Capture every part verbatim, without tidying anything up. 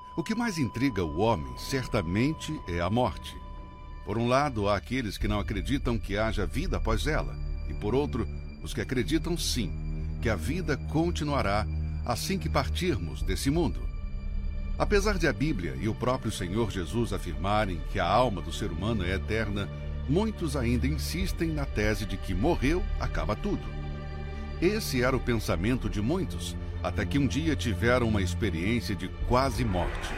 O que mais intriga o homem, certamente, é a morte. Por um lado, há aqueles que não acreditam que haja vida após ela, e por outro, os que acreditam sim, que a vida continuará assim que partirmos desse mundo. Apesar de a Bíblia e o próprio Senhor Jesus afirmarem que a alma do ser humano é eterna, muitos ainda insistem na tese de que morreu, acaba tudo. Esse era o pensamento de muitos, até que um dia tiveram uma experiência de quase morte.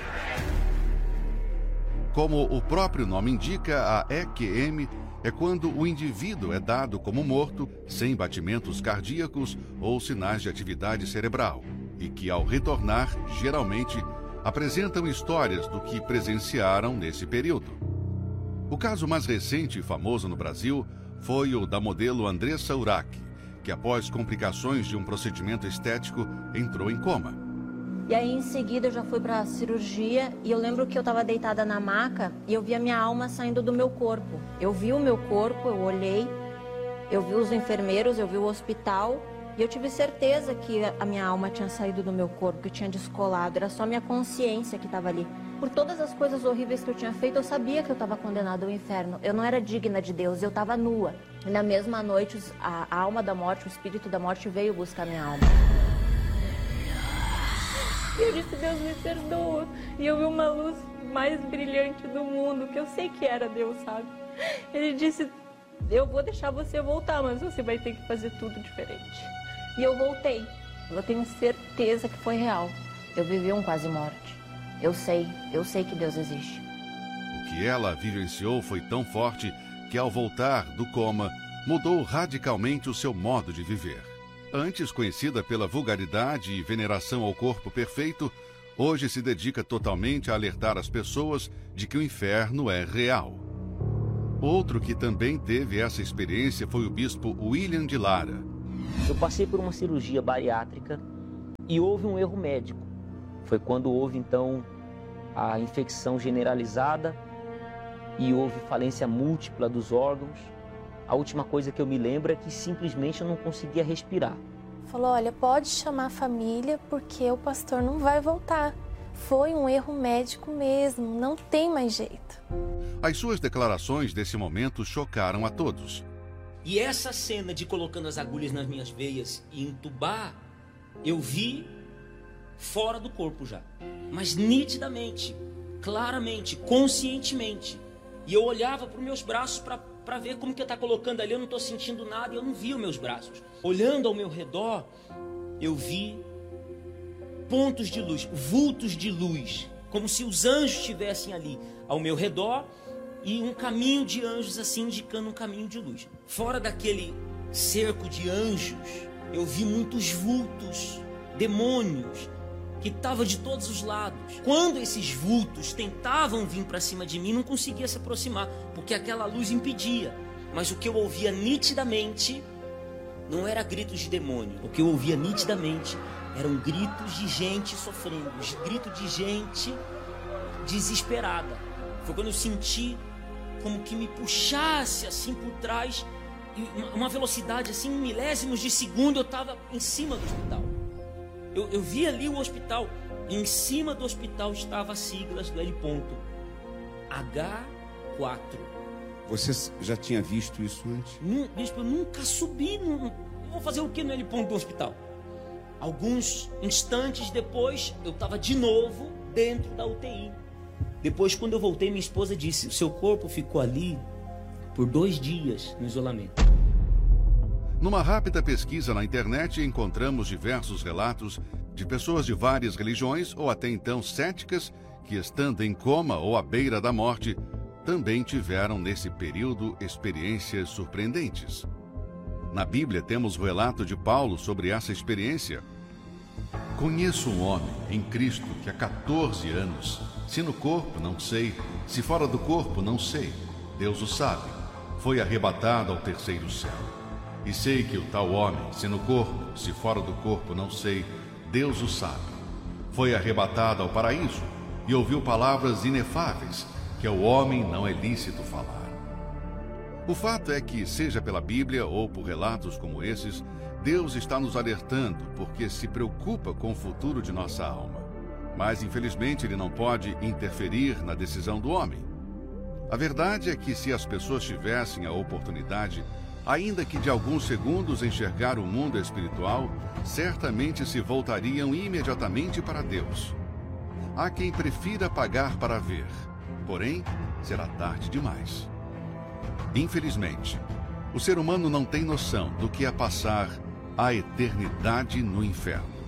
Como o próprio nome indica, a E Q M é quando o indivíduo é dado como morto, sem batimentos cardíacos ou sinais de atividade cerebral, e que, ao retornar, geralmente, apresentam histórias do que presenciaram nesse período. O caso mais recente e famoso no Brasil foi o da modelo Andressa Urach, que após complicações de um procedimento estético entrou em coma. E aí em seguida eu já fui para a cirurgia e eu lembro que eu estava deitada na maca e eu vi a minha alma saindo do meu corpo. Eu vi o meu corpo, eu olhei, eu vi os enfermeiros, eu vi o hospital e eu tive certeza que a minha alma tinha saído do meu corpo, que tinha descolado, era só minha consciência que estava ali. Por todas as coisas horríveis que eu tinha feito, eu sabia que eu estava condenada ao inferno. Eu não era digna de Deus, eu estava nua. E na mesma noite, a alma da morte, o espírito da morte veio buscar minha alma. E eu disse, Deus me perdoa. E eu vi uma luz mais brilhante do mundo, que eu sei que era Deus, sabe? Ele disse, eu vou deixar você voltar, mas você vai ter que fazer tudo diferente. E eu voltei. Eu tenho certeza que foi real. Eu vivi um quase morte. Eu sei, eu sei que Deus existe. O que ela vivenciou foi tão forte que, ao voltar do coma, mudou radicalmente o seu modo de viver. Antes conhecida pela vulgaridade e veneração ao corpo perfeito, hoje se dedica totalmente a alertar as pessoas de que o inferno é real. Outro que também teve essa experiência foi o bispo William de Lara. Eu passei por uma cirurgia bariátrica e houve um erro médico. Foi quando houve, então, a infecção generalizada e houve falência múltipla dos órgãos. A última coisa que eu me lembro é que simplesmente eu não conseguia respirar. Falou, olha, pode chamar a família porque o pastor não vai voltar. Foi um erro médico mesmo, não tem mais jeito. As suas declarações desse momento chocaram a todos. E essa cena de colocando as agulhas nas minhas veias e entubar, eu vi fora do corpo já. Mas nitidamente, claramente, conscientemente. E eu olhava para os meus braços para ver como que eu estava colocando ali, eu não estou sentindo nada e eu não vi os meus braços. Olhando ao meu redor, eu vi pontos de luz, vultos de luz, como se os anjos estivessem ali ao meu redor e um caminho de anjos assim indicando um caminho de luz. Fora daquele cerco de anjos, eu vi muitos vultos, demônios, que estavam de todos os lados. Quando esses vultos tentavam vir para cima de mim, não conseguia se aproximar, porque aquela luz impedia. Mas o que eu ouvia nitidamente não era gritos de demônio. O que eu ouvia nitidamente eram gritos de gente sofrendo, gritos de gente desesperada. Foi quando eu senti como que me puxasse assim por trás, e uma velocidade assim, em milésimos de segundo, eu estava em cima do hospital. Eu, eu vi ali o hospital, e em cima do hospital estava as siglas do L ponto H quatro. Você já tinha visto isso antes? Num, bispo, eu nunca subi, não, eu vou fazer o que no L ponto do hospital? Alguns instantes depois, eu estava de novo dentro da U T I. Depois, quando eu voltei, minha esposa disse, o seu corpo ficou ali por dois dias no isolamento. Numa rápida pesquisa na internet, encontramos diversos relatos de pessoas de várias religiões ou até então céticas que, estando em coma ou à beira da morte, também tiveram nesse período experiências surpreendentes. Na Bíblia temos o relato de Paulo sobre essa experiência. Conheço um homem em Cristo que há quatorze anos, se no corpo não sei, se fora do corpo não sei, Deus o sabe, foi arrebatado ao terceiro céu. E sei que o tal homem, se no corpo, se fora do corpo não sei, Deus o sabe, foi arrebatado ao paraíso e ouviu palavras inefáveis que ao homem não é lícito falar. O fato é que, seja pela Bíblia ou por relatos como esses, Deus está nos alertando porque se preocupa com o futuro de nossa alma. Mas, infelizmente, ele não pode interferir na decisão do homem. A verdade é que, se as pessoas tivessem a oportunidade, ainda que de alguns segundos, enxergar o mundo espiritual, certamente se voltariam imediatamente para Deus. Há quem prefira pagar para ver, porém, será tarde demais. Infelizmente, o ser humano não tem noção do que é passar a eternidade no inferno.